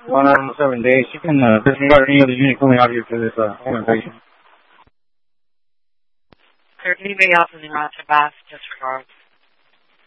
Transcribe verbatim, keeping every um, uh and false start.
one hundred seven days. You can uh, disregard any other unit coming out here for this uh, organization. Is there anybody else in the route to Bath? Disregard.